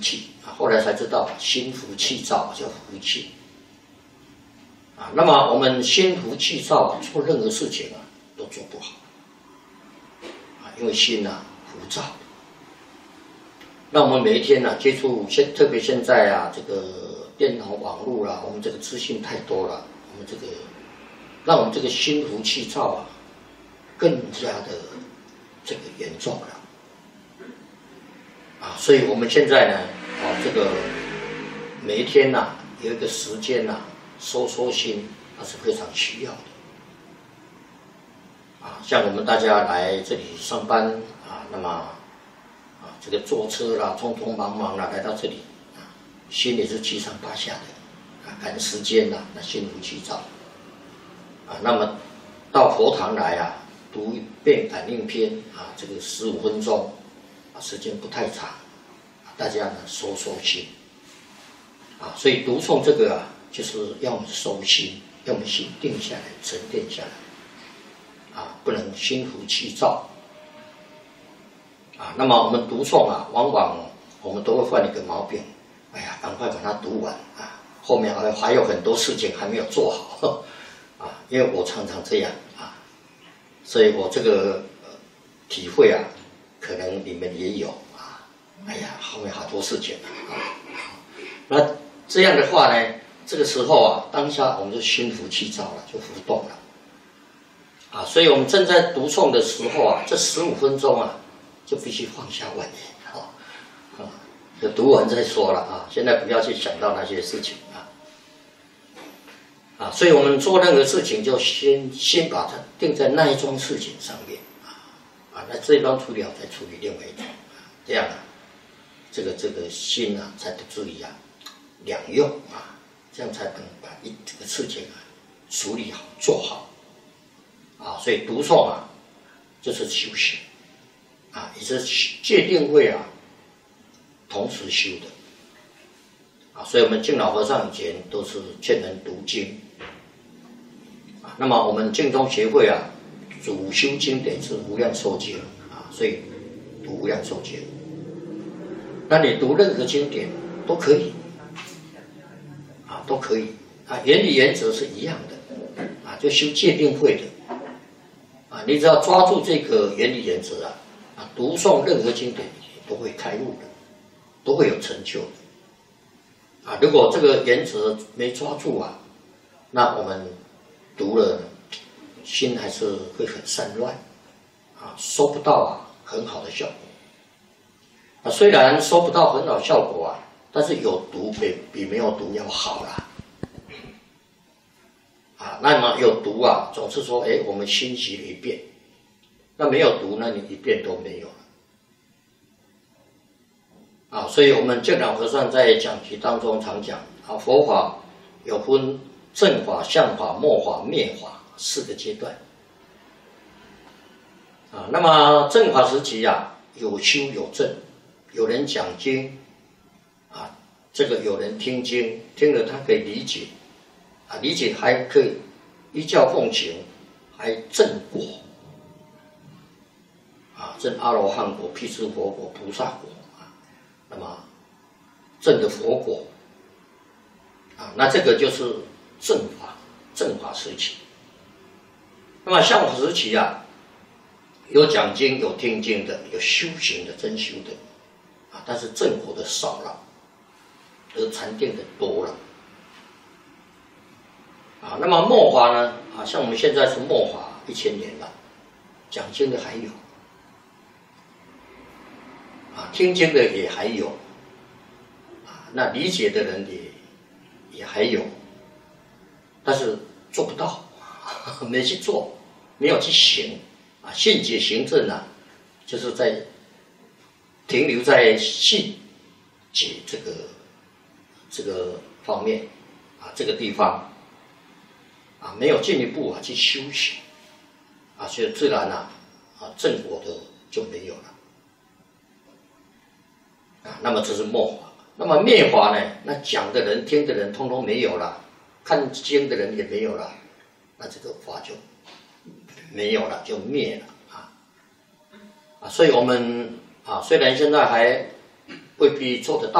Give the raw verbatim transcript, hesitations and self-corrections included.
气啊，后来才知道心浮气躁叫福气啊。那么我们心浮气躁啊，做任何事情啊都做不好啊，因为心啊浮躁。那我们每一天啊接触现，特别现在啊这个电脑网络啦，我们这个资讯太多了，我们这个让我们这个心浮气躁啊更加的这个严重了。啊，所以我们现在呢，啊，这个每一天呐、啊，有一个时间呐、啊，收收心，那是非常需要的。啊，像我们大家来这里上班啊，那么啊，这个坐车啦，匆匆忙忙啦，来到这里啊，心里是七上八下的，啊，赶时间呐、啊，那心浮气躁。啊，那么到佛堂来啊，读一遍感应篇啊，这个十五分钟。啊，时间不太长，大家呢收收心，啊，所以读诵这个啊，就是要我们收心，要我们心定下来、沉淀下来，啊，不能心浮气躁，啊，那么我们读诵啊，往往我们都会犯一个毛病，哎呀，赶快把它读完啊，后面还还有很多事情还没有做好，啊，因为我常常这样啊，所以我这个、呃、体会啊。可能你们也有啊，哎呀，后面好多事情啊，那这样的话呢，这个时候啊，当下我们就心浮气躁了，就浮动了，啊，所以我们正在读诵的时候啊，这十五分钟啊，就必须放下万念，啊，啊，就读完再说了啊，现在不要去想到那些事情啊，啊，所以我们做任何事情就先先把它定在那一桩事情上面。啊，那这一桩处理好，再处理另外一桩，这样啊，这个这个心啊，才得注意啊，两用啊，这样才能把一这个事情啊处理好、做好，啊，所以读诵啊，就是修行，啊，也是戒定慧啊，同时修的，啊，所以我们敬老和尚以前都是劝人读经，啊，那么我们净宗协会啊。主修经典是无量寿经啊，所以读无量寿经。那你读任何经典都可以啊，都可以啊，原理原则是一样的啊，就修戒定慧的啊，你只要抓住这个原理原则啊，啊，读诵任何经典都会开悟的，都会有成就的啊。如果这个原则没抓住啊，那我们读了。心还是会很散乱，啊，收不到啊很好的效果。啊，虽然收不到很好效果啊，但是有读比比没有读要好啦。啊，那么有读啊，总是说，哎，我们欣习了一遍，那没有读，那你一遍都没有了。啊，所以我们净老和尚在讲题当中常讲啊，佛法有分正法、相法、末法、灭法。四个阶段啊，那么正法时期啊，有修有证，有人讲经啊，这个有人听经，听了他可以理解啊，理解还可以依教奉行，还证果啊，证阿罗汉果、辟支佛果、菩萨果啊，那么证的佛果啊，那这个就是正法，正法时期。那么相法时期啊，有讲经、有听经的，有修行的、真修的，啊，但是正果的少了，而禅定的多了，啊，那么末法呢？啊，像我们现在是末法一千年了，讲经的还有，啊，听经的也还有，啊，那理解的人也也还有，但是做不到。没去做，没有去行啊，信解行证啊，就是在停留在信解这个这个方面啊，这个地方啊，没有进一步啊去修行啊，所以自然啊啊正果的就没有了啊。那么这是末法，那么灭法呢？那讲的人、听的人，通通没有了，看经的人也没有了。那这个法就没有了，就灭了啊！啊，所以我们啊，虽然现在还未必做得到。